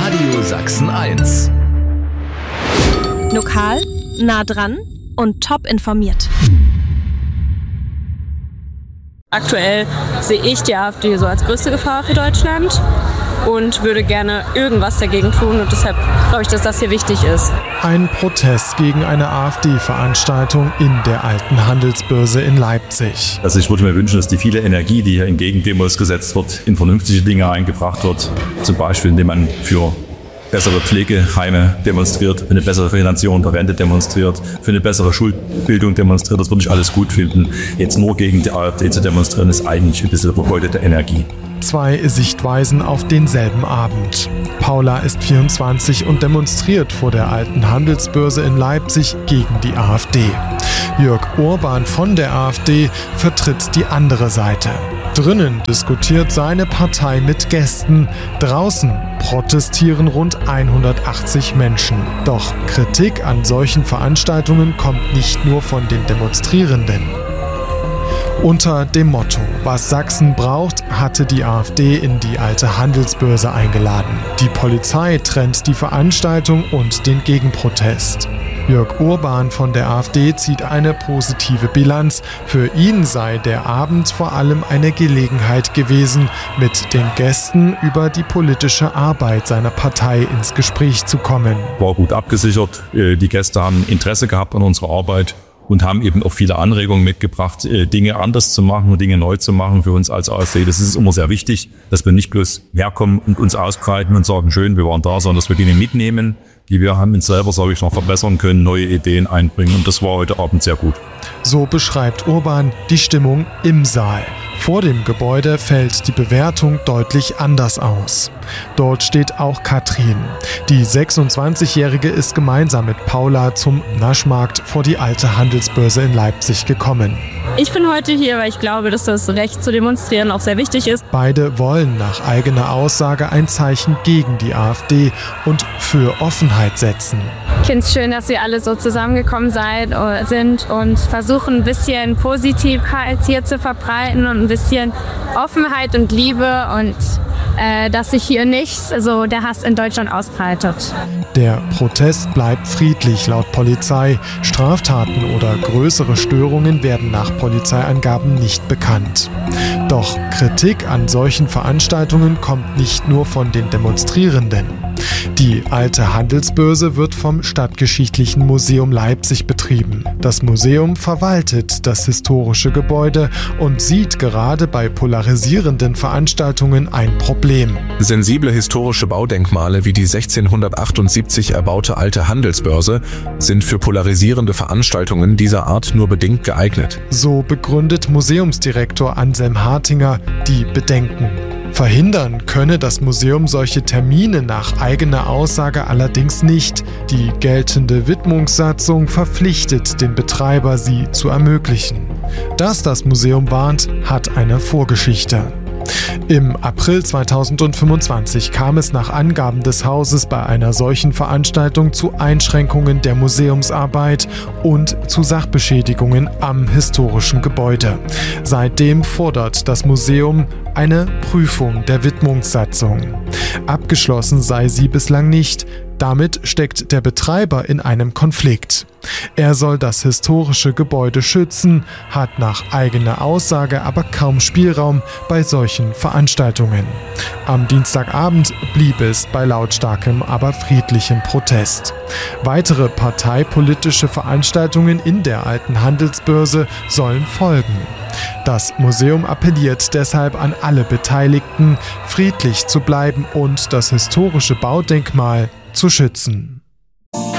Radio Sachsen 1. Lokal, nah dran und top informiert. Aktuell sehe ich die AfD so als größte Gefahr für Deutschland und würde gerne irgendwas dagegen tun. Und deshalb glaube ich, dass das hier wichtig ist. Ein Protest gegen eine AfD-Veranstaltung in der alten Handelsbörse in Leipzig. Also ich würde mir wünschen, dass die viele Energie, die hier in Gegendemos gesetzt wird, in vernünftige Dinge eingebracht wird. Zum Beispiel, indem man für bessere Pflegeheime demonstriert, für eine bessere Finanzierung der Rente demonstriert, für eine bessere Schulbildung demonstriert. Das würde ich alles gut finden. Jetzt nur gegen die AfD zu demonstrieren, ist eigentlich ein bisschen vergeudete Energie. Zwei Sichtweisen auf denselben Abend. Paula ist 24 und demonstriert vor der alten Handelsbörse in Leipzig gegen die AfD. Jörg Urban von der AfD vertritt die andere Seite. Drinnen diskutiert seine Partei mit Gästen. Draußen protestieren rund 180 Menschen. Doch Kritik an solchen Veranstaltungen kommt nicht nur von den Demonstrierenden. Unter dem Motto, was Sachsen braucht, hatte die AfD in die alte Handelsbörse eingeladen. Die Polizei trennt die Veranstaltung und den Gegenprotest. Jörg Urban von der AfD zieht eine positive Bilanz. Für ihn sei der Abend vor allem eine Gelegenheit gewesen, mit den Gästen über die politische Arbeit seiner Partei ins Gespräch zu kommen. War gut abgesichert. Die Gäste haben Interesse gehabt an unserer Arbeit und haben eben auch viele Anregungen mitgebracht, Dinge anders zu machen und Dinge neu zu machen für uns als AfD. Das ist immer sehr wichtig, dass wir nicht bloß herkommen und uns ausbreiten und sagen, schön, wir waren da, sondern dass wir Dinge mitnehmen, die wir haben uns selber, sage ich, noch verbessern können, neue Ideen einbringen. Und das war heute Abend sehr gut. So beschreibt Urban die Stimmung im Saal. Vor dem Gebäude fällt die Bewertung deutlich anders aus. Dort steht auch Katrin. Die 26-Jährige ist gemeinsam mit Paula zum Naschmarkt vor die alte Handelsbörse in Leipzig gekommen. Ich bin heute hier, weil ich glaube, dass das Recht zu demonstrieren auch sehr wichtig ist. Beide wollen nach eigener Aussage ein Zeichen gegen die AfD und für Offenheit setzen. Ich finde es schön, dass wir alle so zusammengekommen sind und versuchen, ein bisschen Positivheit hier zu verbreiten und ein bisschen Offenheit und Liebe und dass sich hier nicht so der Hass in Deutschland ausbreitet. Der Protest bleibt friedlich laut Polizei. Straftaten oder größere Störungen werden nach Polizeiangaben nicht bekannt. Doch Kritik an solchen Veranstaltungen kommt nicht nur von den Demonstrierenden. Die alte Handelsbörse wird vom Stadtgeschichtlichen Museum Leipzig betrieben. Das Museum verwaltet das historische Gebäude und sieht gerade bei polarisierenden Veranstaltungen ein Problem. Sensible historische Baudenkmale wie die 1678 erbaute alte Handelsbörse sind für polarisierende Veranstaltungen dieser Art nur bedingt geeignet. So begründet Museumsdirektor Anselm Hartinger die Bedenken. Verhindern könne das Museum solche Termine nach eigener Aussage allerdings nicht. Die geltende Widmungssatzung verpflichtet den Betreiber, sie zu ermöglichen. Dass das Museum warnt, hat eine Vorgeschichte. Im April 2025 kam es nach Angaben des Hauses bei einer solchen Veranstaltung zu Einschränkungen der Museumsarbeit und zu Sachbeschädigungen am historischen Gebäude. Seitdem fordert das Museum eine Prüfung der Widmungssatzung. Abgeschlossen sei sie bislang nicht. Damit steckt der Betreiber in einem Konflikt. Er soll das historische Gebäude schützen, hat nach eigener Aussage aber kaum Spielraum bei solchen Veranstaltungen. Am Dienstagabend blieb es bei lautstarkem, aber friedlichem Protest. Weitere parteipolitische Veranstaltungen in der alten Handelsbörse sollen folgen. Das Museum appelliert deshalb an alle Beteiligten, friedlich zu bleiben und das historische Baudenkmal zu schützen.